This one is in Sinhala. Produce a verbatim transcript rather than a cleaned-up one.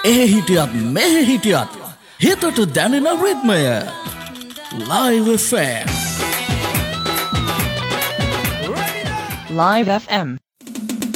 ඒ හිටියත් මෙහෙ හිටියත් හිතට දැනෙන රිද්මය Live F M. Live F M